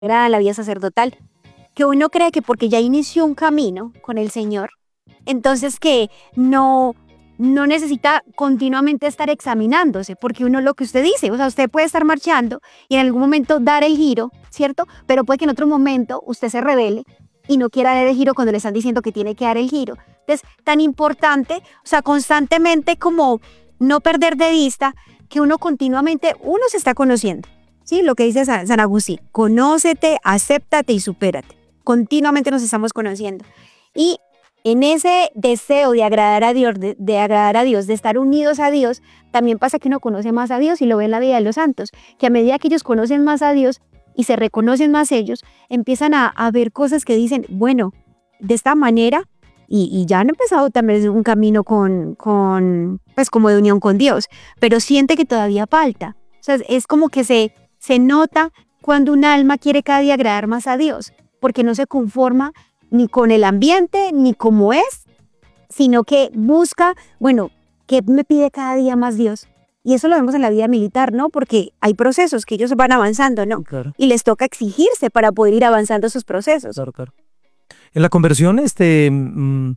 la vida sacerdotal, que uno cree que porque ya inició un camino con el Señor, entonces que no necesita continuamente estar examinándose, porque uno lo que usted dice, o sea, usted puede estar marchando y en algún momento dar el giro, ¿cierto? Pero puede que en otro momento usted se rebele y no quiera dar el giro cuando le están diciendo que tiene que dar el giro. Entonces, tan importante, o sea, constantemente como no perder de vista que uno continuamente, uno se está conociendo, ¿sí? Lo que dice San Agustín, conócete, acéptate y supérate. Continuamente nos estamos conociendo. Y en ese deseo de agradar a Dios, de agradar a Dios, de estar unidos a Dios, también pasa que uno conoce más a Dios y lo ve en la vida de los santos, que a medida que ellos conocen más a Dios y se reconocen más ellos, empiezan a ver cosas que dicen, bueno, de esta manera, y ya han empezado también un camino pues como de unión con Dios, pero siente que todavía falta. O sea, es como que se nota cuando un alma quiere cada día agradar más a Dios, porque no se conforma ni con el ambiente, ni como es, sino que busca, bueno, ¿qué me pide cada día más Dios? Y eso lo vemos en la vida militar, ¿no? Porque hay procesos que ellos van avanzando, ¿no? Claro. Y les toca exigirse para poder ir avanzando esos procesos. Claro. En la conversión, en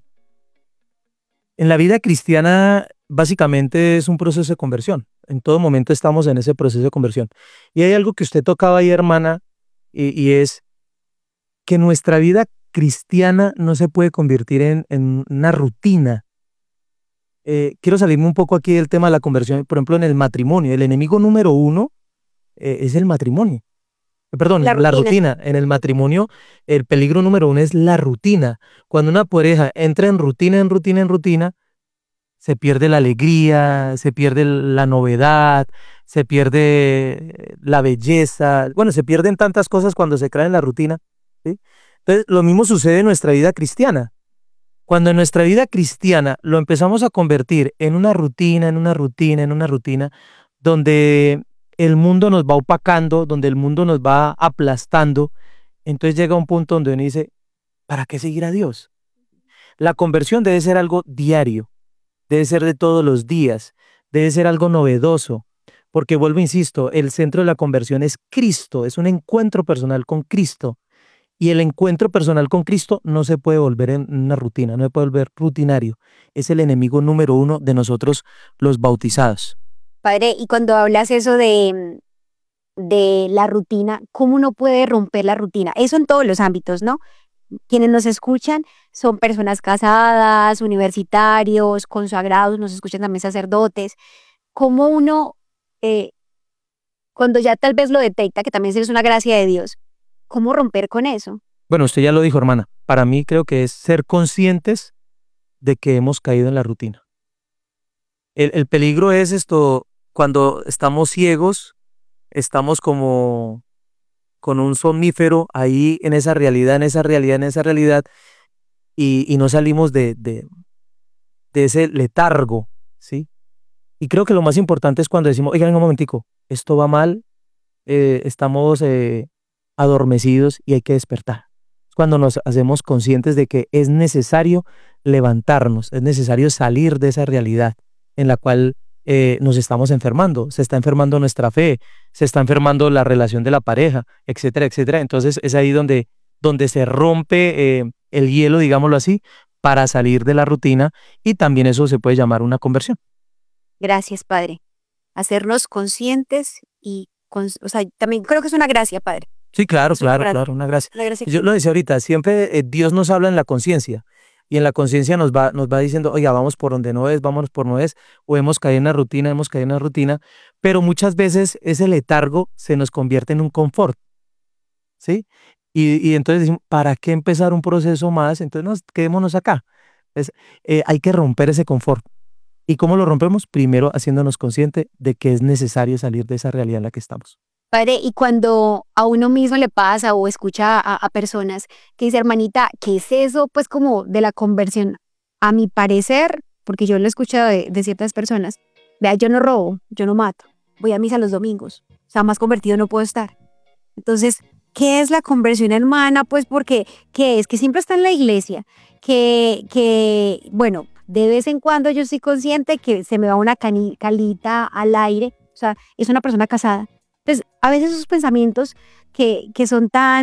la vida cristiana, básicamente es un proceso de conversión. En todo momento estamos en ese proceso de conversión. Y hay algo que usted tocaba ahí, hermana, y es que nuestra vida cristiana no se puede convertir en una rutina. Quiero salirme un poco aquí del tema de la conversión, por ejemplo, en el matrimonio. El enemigo número uno es el matrimonio. Perdón, la rutina. En el matrimonio, el peligro número uno es la rutina. Cuando una pareja entra en rutina, se pierde la alegría, se pierde la novedad, se pierde la belleza. Bueno, se pierden tantas cosas cuando se cae en la rutina, ¿sí? Entonces, lo mismo sucede en nuestra vida cristiana. Cuando en nuestra vida cristiana lo empezamos a convertir en una rutina, donde el mundo nos va opacando, donde el mundo nos va aplastando, entonces llega un punto donde uno dice, ¿para qué seguir a Dios? La conversión debe ser algo diario, debe ser de todos los días, debe ser algo novedoso, porque vuelvo, insisto, el centro de la conversión es Cristo, es un encuentro personal con Cristo. Y el encuentro personal con Cristo no se puede volver en una rutina, no se puede volver rutinario. Es el enemigo número uno de nosotros los bautizados. Padre, y cuando hablas eso de la rutina, ¿cómo uno puede romper la rutina? Eso en todos los ámbitos, ¿no? Quienes nos escuchan son personas casadas, universitarios, consagrados, nos escuchan también sacerdotes. ¿Cómo uno, cuando ya tal vez lo detecta, que también es una gracia de Dios, cómo romper con eso? Bueno, usted ya lo dijo, hermana. Para mí creo que es ser conscientes de que hemos caído en la rutina. El peligro es esto, cuando estamos ciegos, estamos como con un somnífero ahí en esa realidad, y no salimos de ese letargo, ¿sí? Y creo que lo más importante es cuando decimos, oigan, un momentico, esto va mal, estamos adormecidos y hay que despertar. Es cuando nos hacemos conscientes de que es necesario levantarnos, es necesario salir de esa realidad en la cual nos estamos enfermando. Se está enfermando nuestra fe, se está enfermando la relación de la pareja, etcétera, etcétera. Entonces es ahí donde se rompe el hielo, digámoslo así, para salir de la rutina, y también eso se puede llamar una conversión. Gracias, Padre. Hacernos conscientes y, o sea, también creo que es una gracia, Padre. Sí, claro, una gracia. Yo lo decía ahorita, siempre Dios nos habla en la conciencia, y en la conciencia nos va diciendo, oiga, vamos por donde no es, vámonos por no es, o hemos caído en la rutina, pero muchas veces ese letargo se nos convierte en un confort, ¿sí? Y entonces decimos, ¿para qué empezar un proceso más? Entonces quedémonos acá. Entonces, hay que romper ese confort. ¿Y cómo lo rompemos? Primero haciéndonos consciente de que es necesario salir de esa realidad en la que estamos. Padre, y cuando a uno mismo le pasa o escucha a personas que dice, hermanita, ¿qué es eso? Pues como de la conversión. A mi parecer, porque yo lo he escuchado de ciertas personas, vea, yo no robo, yo no mato, voy a misa los domingos, o sea, más convertido no puedo estar. Entonces, ¿qué es la conversión hermana? Pues porque, ¿qué es? Que siempre está en la iglesia, bueno, de vez en cuando yo estoy consciente que se me va una calita al aire, o sea, es una persona casada. Entonces, a veces esos pensamientos que son tan